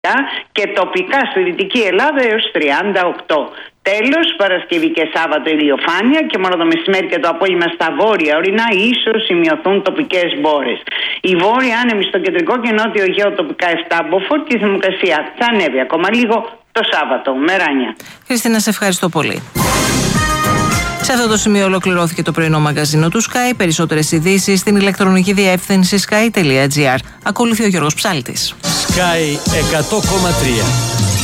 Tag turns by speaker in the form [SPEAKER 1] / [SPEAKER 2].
[SPEAKER 1] και τοπικά στη Δυτική Ελλάδα έως 38. Τέλος, Παρασκευή και Σάββατο ηλιοφάνεια και μόνο το μεσημέρι και το απόγευμα στα βόρεια ορεινά ίσως σημειωθούν τοπικές μπόρες. Η βόρεια άνεμη στο κεντρικό και νότιο Αιγαίο τοπικά 7 μποφόρ και η θερμοκρασία θα ανέβει ακόμα λίγο το Σάββατο. Μεράνια.
[SPEAKER 2] Χριστίνα, σε ευχαριστώ πολύ. Σε αυτό το σημείο ολοκληρώθηκε το πρωινό μαγκαζίνο του Sky. Περισσότερες ειδήσεις στην ηλεκτρονική διεύθυνση sky.gr. Ακολουθεί ο Γιώργος Ψάλτης.
[SPEAKER 3] Sky 100,3.